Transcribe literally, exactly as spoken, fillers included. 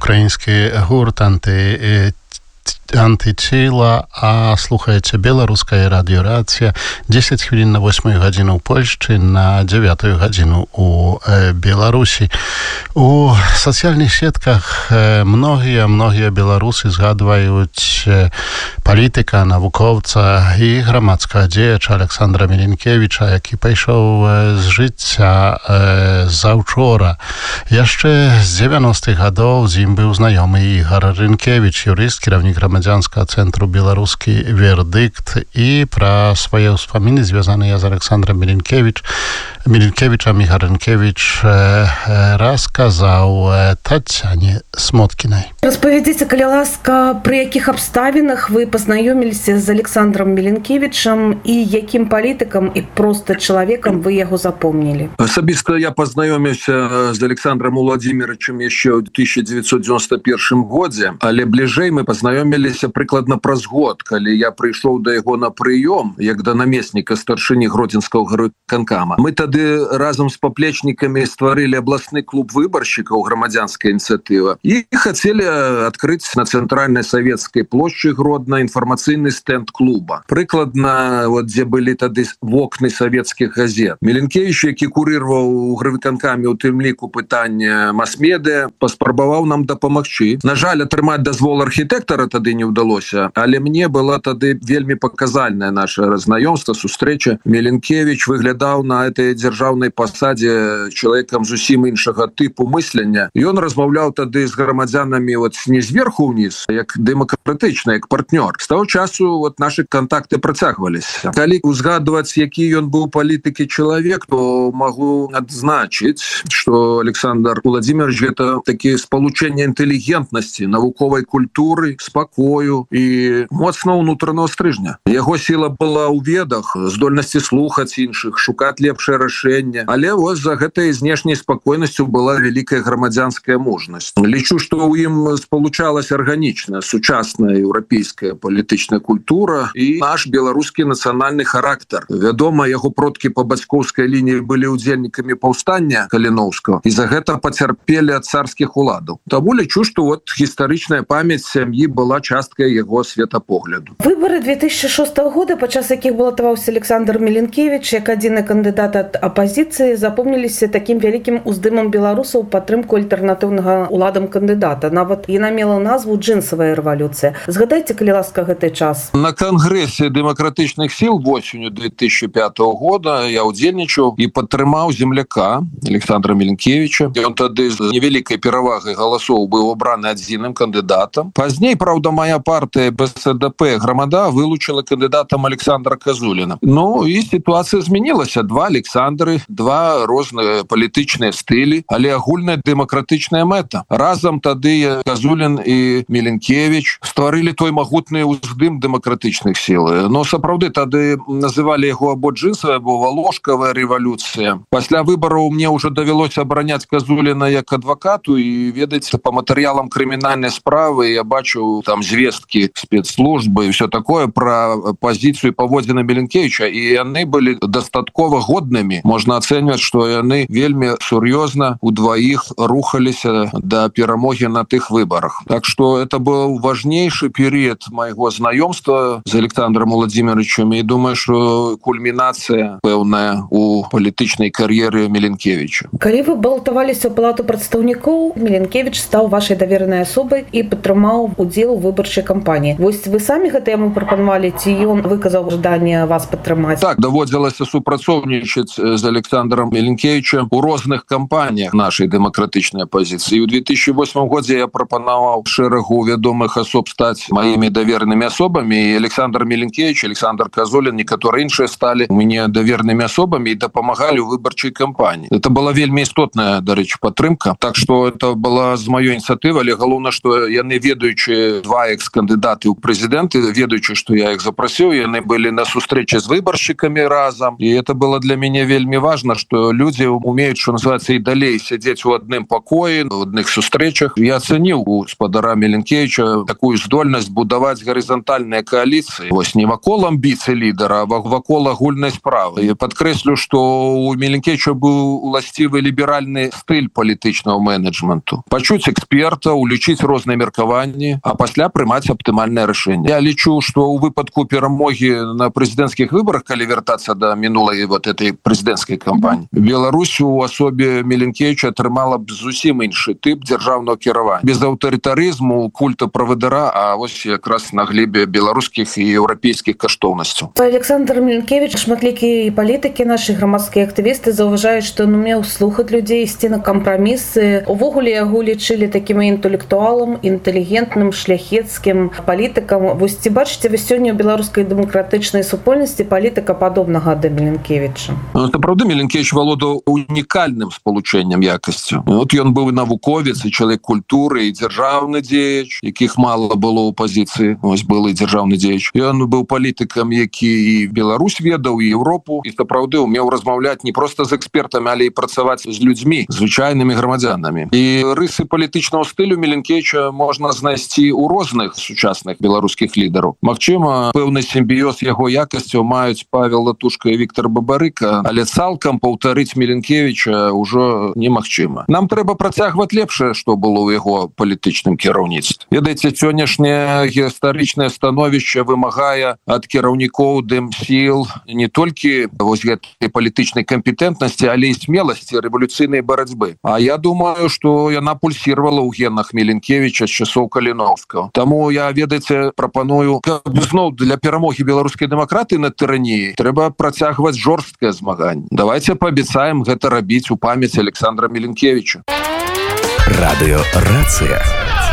український гурт анти Античила, а слухаєте Белорусская радиорация. десять хвилин на восьмую годину в Польщі, на девятую годину у е, Білорусі. У соціальних сетках е, многие, многие белорусы згадують е, політика, науковця і громадського діяча Олександра Мілінкевича, який пішов е, з життя е, завчора. Jeszcze z dziewiętnastych годов з ним був знайомий Ігор Ринкевич, юрист, керівник громадянського центру «Білоруський вердикт», і про свої успоміни, зв'язані з Олександром Мілінкевич, Мілінкевичем, Ігор Ринкевич розказав Тетяні Смоткіній. Розповідайте, коли ласка, при яких обставинах ви познайомилися з Олександром Мілінкевичем і яким політиком і просто чоловіком ви його запомнили? Особисто я познайомився з Олександром Владимировичем ще в тысяча девятьсот девяносто первом году, але ближей ми познайомилися прикладно праз год, коли я прийшов до його на прийом, як до намесника старшини Гродзенського горвиконкама. Ми тоді разом з поплечниками створили обласний клуб виборщиків, громадянська ініціатива, і хотіли відкрити на центральній Советській площі Гродно інформаційний стенд клуба. Прикладно, от, де були тоді вокни советських газет. Мілінкевич, який курував у горвиконкамі у тим ліку питання мас-медіа, поспробував нам допомогти. На жаль, отримати дозвол архітектора тоді не вдалося, але мені було тоді вельми показальне наше знайомство, зустріча. Мілінкевич виглядав на цій державній посаді чоловіком зовсім іншого типу мислення. І він розмовляв тоді з громадянами от не зверху вниз, як демократично, як партнер. З того часу от наші контакти протягувалися. Коли згадувати, який він був політик і чоловік, то можу відзначити, що Олександр Владимирович – це таке сполучення інтелігентності, наукової культури, спокою і моцного внутрішнього стрижня. Його сила була у ведах, здольності слухати інших, шукати лепше рішення. Але ось за гэтай знешньою спокійністю була велика громадянська мужність. Лічу, що у їм сполучалась органічна, сучасна європейська політична культура і наш білоруський національний характер. Відомо, його продки по бацькоўскай лінії були удзельниками повстання Каліновського і за гэта потерпели від царських уладів. Тому лічу, що от історична пам'ять сім'ї була часткою його світопогляду. Вибори дві тисячі шостого года, подчас яких балотаваўся Александр Мілінкевич, як адзіны кандыдат ад апозіцыі, запомніліся таким вялікім уздымам беларусаў падтрымку альтэрнатыўнага уладам кандыдата. Нават яна мела назву «Джинсовая рэвалюцыя». Згадайце, калі ласка, гэты час. На Конгрессе демократичных сил восенью две тысячи пятого года я удзельнічаў і падтрымаў земляка Александра Мілінкевича. Ён тады з невялікай перавагай галасоў быў обраны адзіным кандыдатам. Пазней, правда, моя партия Б С Д П «Громада» вылучила кандидатом Александра Козулина. Ну и ситуация изменилась. Два Александры, два розные політичные стили, але агульная демократичная мета. Разом тады Козулин и Мілінкевич створили той могутный уздым демократичных сил. Но сапраўды тады называли его або джинсовая, або волошковая революция. Пасля выбораў мне уже довелось оборонять Козулина як адвокату и ведаць по материалам криминальной справы я бачу там звестки спецслужбы и все такое про позицию паводзіны Мілінкевича, и яны были достаткова годными. Можно оценивать, что яны вельми сур'ёзна удвоих рухаліся до перамоги на тых выборах. Так что это был важнейший период моего знакомства с Александром Владимировичем, и думаю, что кульминация пэўная у політычнай кар'еры Мілінкевича. Калі вы балатаваліся ў палату прадстаўнікоў, Мілінкевич стаў вашай даверанай асобай і падтрымаў удзел у выбарчай кампаніі. Вось вы самі гэта яму прапанавалі, ці ён выказаў жаданне вас падтрымаць? Так, даводзілася супрацоўнічаць з Александром Мілінкевичем у розных кампаніях нашай дэмакратычнай апозіцыі. У две тысячи восьмом годзе я прапанаваў шэрагу вядомых асоб стаць маімі даверанымі асобамі, і Александр Мілінкевич, Александр Козулин, некаторыя іншыя сталі у мяне даверанымі асобамі і дапамагалі ў выбарчай кампаніі. Это была вельмі істотная, дарэчы, падтрымка. Так што это была з маёй ініцыятывы, але галоўна, што яны, ведаючы два экс-кандыдаты ў прэзідэнты, ведаючы, што я іх запрасіў, яны былі на сустрэчы з выбаршчыкамі разам, і это было для мяне вельмі важна, што людзі умеюць, што называецца, і далей сядзець у адным пакоі, у адных сустрэчах. Я ацаніў у спадара Міленкевіча такую здольнасць будаваць гарызантальныя кааліцыі. Вось не вакол амбіцый лідара, а вакол агульнай справы. І падкрэслю, што у Міленкевіча быў уласцівы ліберальны стыль палітычнага менеджменту. Пачуць эксперта, улічыць розныя меркаванні, а пасля прымаць аптымальнае рашэнне. Я лічу, што ў выпадку перамогі на прэзідэнцкіх выбарах, калі вяртацца да мінулай вот этой прэзідэнцкай кампаніі, Беларусь у асобе Міленкевіча атрымала б зусім іншы тып дзяржаўнага кіравання. Без аўтарытарызму, культа правадыра, а вось якраз на глебе беларускіх і еўрапейскіх каштоўнасцяў. Александр Міленкевіч, шматлікія палітыкі, нашы грамадскія актывісты заўважаюць, што он умеў слухаць людзей, ісці на кампрамісы. Увогуле яго лічылі такім інтэлектуалам, інтэлігентным, шляхецкім палітыкам. Вось ці бачыце вы сёння ў беларускай дэмакратычнай супольнасці палітыка падобнага да Міленкевіча? Ну, сапраўды, Міленкевіч валодаў унікальным спалучэннем якасцю. От ён быў навуковец і чалавек культуры, і дзяржаўны дзеяч, якіх мала было ў пазіцыі. Вось былы дзяржаўны дзеяч. Ён быў палітыкам, які і Беларусь ведаў, і Еўропу, і сапраўды умеў размаўляць не проста з экспертамі, але і працаваць з людзьмі, звычайнымі грамадзянамі. І рысы палітычнага стылю Міленкевіча можна знайсці ў розных сучасных беларускіх лідараў. Магчыма, пэўны сімбіёз яго якасцяў маюць Павел Латушка і Віктор Бабарыка, але цалкам паўтарыць Міленкевіча ўжо немагчыма. Нам трэба працягваць лепшае, што было ў яго палітычным кіраўніцтве. Ведаеце, сённяшняе гістарычнае становішча вымагае ад кіраўнікоў дэмсіл не толькі вось гэтай палітычнай кампетэнтнасці, але і смеласці рэвалюцыйнай барацьбы. А я думаю, што яна пульсировала ў генах Міленкевіча з часоў Каліновскага. Таму я, ведаеце, прапаную, каб зноў для перамогі беларускай дэмакратыі над тыраніяй трэба працягваць жорсткае змаганне. Давайте паабяцаем гэта рабіць у памяць Александра Міленкевіча. Радыё Рацыя.